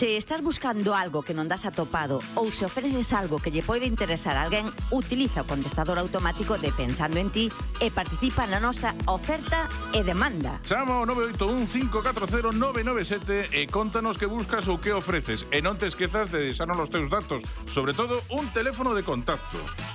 Se estás buscando algo que non das atopado ou se ofreces algo que lle pode interesar a alguén, utiliza o contestador automático de Pensando en Ti e participa na nosa oferta e demanda. Chama ao 981-540-997 e contanos que buscas ou que ofreces. E non te esquezas de deixarnos os teus datos, sobre todo un teléfono de contacto.